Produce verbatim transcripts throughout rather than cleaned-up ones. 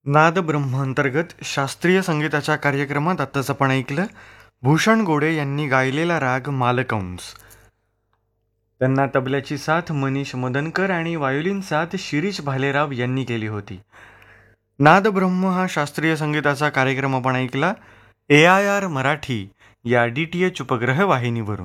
नाद ब्रह्म अंतर्गत शास्त्रीय संगीताच्या कार्यक्रमात आत्ताच आपण ऐकलं भूषण गोडे यांनी गायलेला राग मालकंस. त्यांना तबल्याची साथ मनीष मदनकर आणि वायोलिन साथ शिरीष भालेराव यांनी केली होती. नाद ब्रह्म हा शास्त्रीय संगीताचा कार्यक्रम आपण ऐकला ए आय आर मराठी या डी टी एच उपग्रह वाहिनीवरून.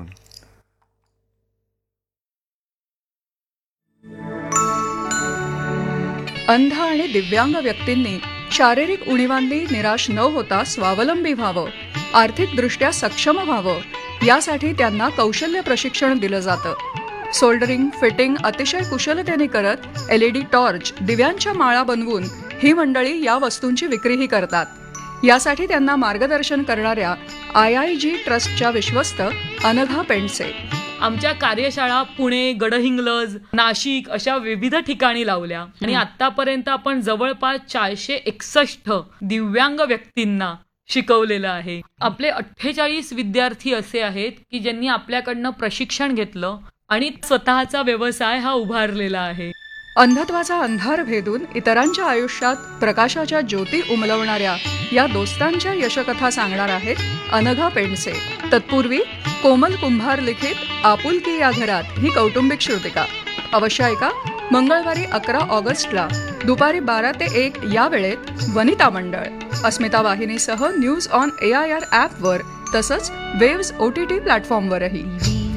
अंध आणि दिव्यांग व्यक्तींनी शारीरिक उणीवांनी निराश न होता स्वावलंबी व्हावं, आर्थिकदृष्ट्या सक्षम व्हावं यासाठी त्यांना कौशल्य प्रशिक्षण दिलं जातं. सोल्डरिंग, फिटिंग अतिशय कुशलतेने करत एल ई डी टॉर्च, दिव्यांच्या माळा बनवून ही मंडळी या वस्तूंची विक्रीही करतात. यासाठी त्यांना मार्गदर्शन करणाऱ्या आय आय जी ट्रस्टच्या विश्वस्त अनघा पेंडसे. आमच्या कार्यशाळा पुणे, गडहिंग्लज, नाशिक अशा विविध ठिकाणी लावल्या आणि आतापर्यंत आपण जवळपास चारशे एकसष्ट दिव्यांग व्यक्तींना शिकवलेलं आहे. आपले अठ्ठेचाळीस विद्यार्थी असे आहेत की ज्यांनी आपल्याकडनं प्रशिक्षण घेतलं आणि स्वतःचा व्यवसाय हा उभारलेला आहे. अंधत्वाचा अंधार भेदून इतरांच्या आयुष्यात प्रकाशाच्या ज्योती उमलवणाऱ्या या दोस्तांच्या यशकथा सांगणार आहेत अनघा पेंडसे. तत्पूर्वी कोमल कुंभार लिखित आपुलकी या घरात ही कौटुंबिक श्रुतिका अवश्य ऐका. मंगळवारी अकरा ऑगस्टला दुपारी बारा ते एक या वेळेत वनिता मंडळ अस्मिता वाहिनीसह news on A I R ॲपवर तसंच वेव्स ओ टी टी प्लॅटफॉर्मवरही.